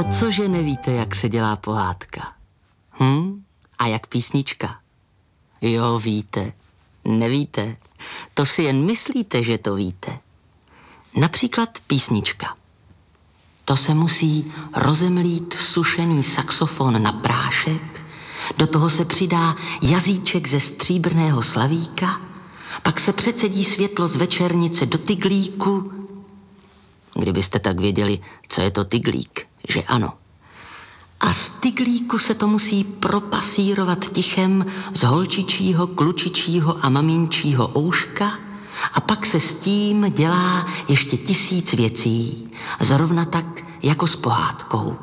O cože nevíte, jak se dělá pohádka? A jak písnička? Jo, víte. Nevíte. To si jen myslíte, že to víte. Například písnička. To se musí rozemlít sušený saxofon na prášek, do toho se přidá jazyček ze stříbrného slavíka, pak se přecedí světlo z večernice do tyglíku. Kdybyste tak věděli, co je to tyglík, že ano. A z tyglíku se to musí propasírovat tichem z holčičího, klučičího a maminčího ouška a pak se s tím dělá ještě 1000 věcí, zrovna tak jako s pohádkou.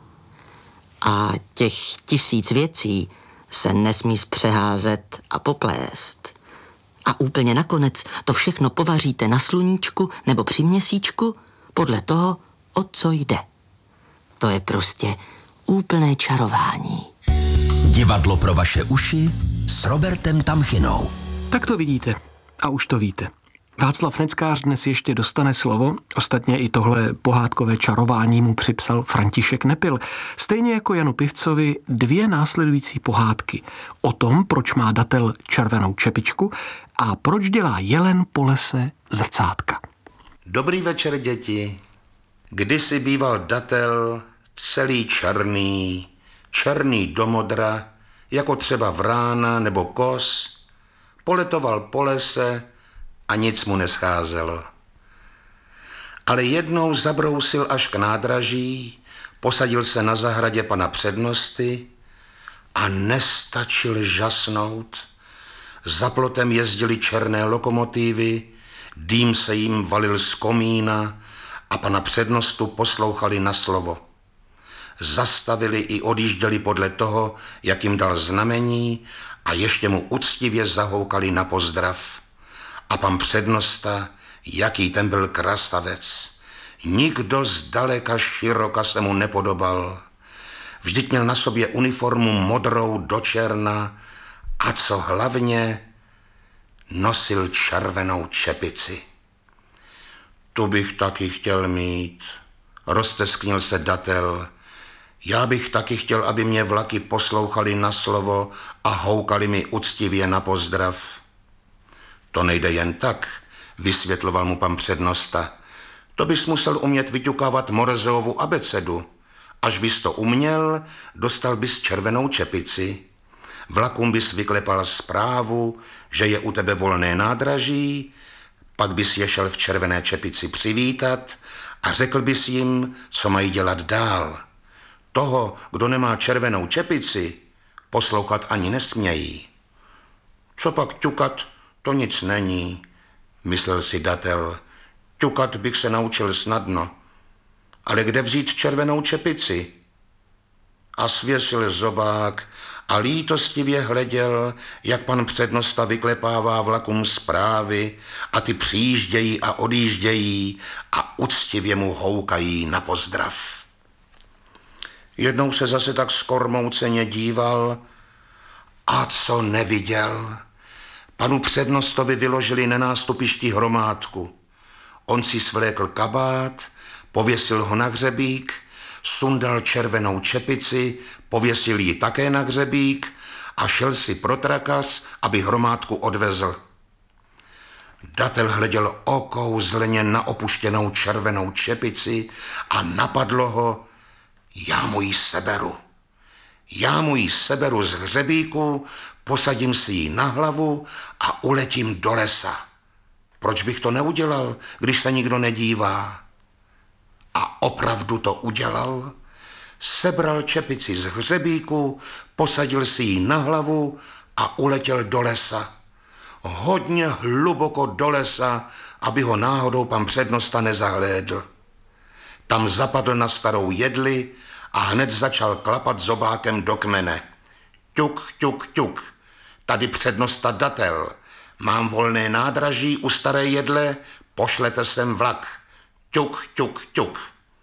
A těch 1000 věcí se nesmí zpřeházet a poplést. A úplně nakonec to všechno povaříte na sluníčku nebo při měsíčku podle toho, o co jde. To je prostě úplné čarování. Divadlo pro vaše uši s Robertem Tamchinou. Tak to vidíte. A už to víte. Václav Neckář dnes ještě dostane slovo, ostatně i tohle pohádkové čarování mu připsal František Nepil. Stejně jako Janu Pivcovi 2 následující pohádky o tom, proč má datel červenou čepičku a proč dělá jelen po lese zrcátka. Dobrý večer, děti. Kdysi býval datel celý černý do modra, jako třeba vrána nebo kos, poletoval po lese a nic mu nescházelo. Ale jednou zabrousil až k nádraží, posadil se na zahradě pana přednosty a nestačil žasnout. Za plotem jezdily černé lokomotivy, dým se jim valil z komína a pana přednostu poslouchali na slovo. Zastavili i odjížděli podle toho, jak jim dal znamení a ještě mu uctivě zahoukali na pozdrav. A pan přednosta, jaký ten byl krasavec. Nikdo zdaleka široka se mu nepodobal. Vždyť měl na sobě uniformu modrou do černa a co hlavně, nosil červenou čepici. Tu bych taky chtěl mít, roztesknil se datel. Já bych taky chtěl, aby mě vlaky poslouchali na slovo a houkali mi uctivě na pozdrav. To nejde jen tak, vysvětloval mu pan přednosta. To bys musel umět vyťukávat Morzeovu abecedu. Až bys to uměl, dostal bys červenou čepici. Vlakům bys vyklepal zprávu, že je u tebe volné nádraží, pak bys je šel v červené čepici přivítat a řekl bys jim, co mají dělat dál. Toho, kdo nemá červenou čepici, poslouchat ani nesmějí. Co pak ťukat, to nic není, myslel si datel. Ťukat bych se naučil snadno, ale kde vzít červenou čepici? A svěsil zobák a lítostivě hleděl, jak pan přednosta vyklepává vlakům zprávy a ty přijíždějí a odjíždějí a uctivě mu houkají na pozdrav. Jednou se zase tak skormouceně díval a co neviděl? Panu přednostovi vyložili na nástupišti hromádku. On si svlékl kabát, pověsil ho na hřebík, sundal červenou čepici, pověsil ji také na hřebík a šel si pro trakař, aby hromádku odvezl. Datel hleděl okouzleně na opuštěnou červenou čepici a napadlo ho, já mu ji seberu. Já mu ji seberu z hřebíku, posadím si ji na hlavu a uletím do lesa. Proč bych to neudělal, když se nikdo nedívá? A opravdu to udělal. Sebral čepici z hřebíku, posadil si ji na hlavu a uletěl do lesa. Hodně hluboko do lesa, aby ho náhodou pan přednosta nezahlédl. Tam zapadl na starou jedli a hned začal klapat zobákem do kmene. Ťuk, ťuk, ťuk. Tady přednosta datel. Mám volné nádraží u staré jedle, pošlete sem vlak. Ťuk, ťuk, ťuk.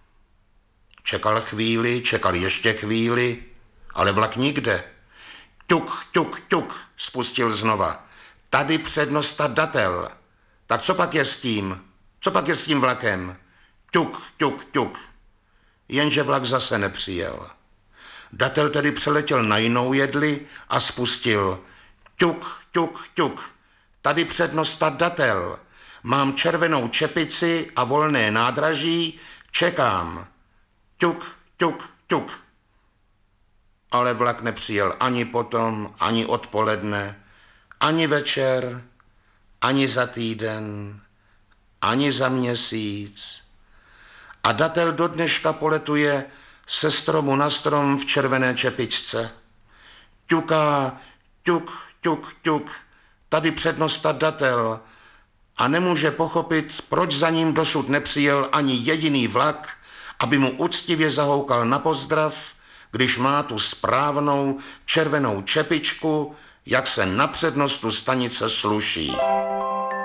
Čekal chvíli, čekal ještě chvíli, ale vlak nikde. Ťuk, ťuk, ťuk, spustil znova. Tady přednosta datel. Tak co pak je s tím? Co pak je s tím vlakem? Ťuk, ťuk, ťuk. jenže vlak zase nepřijel. Datel tedy přeletěl na jinou jedli a spustil ťuk, ťuk, ťuk. Tady přednosta Datel. Mám červenou čepici a volné nádraží, čekám. Ťuk, ťuk, ťuk. Ale vlak nepřijel ani potom, ani odpoledne, ani večer, ani za týden, ani za měsíc. A Datel do dneška poletuje se stromu na strom v červené čepičce. Ťuká, ťuk, ťuk, ťuk, tady přednosta Datel a nemůže pochopit, proč za ním dosud nepřijel ani jediný vlak, aby mu uctivě zahoukal na pozdrav, když má tu správnou červenou čepičku, jak se na přednostu stanice sluší.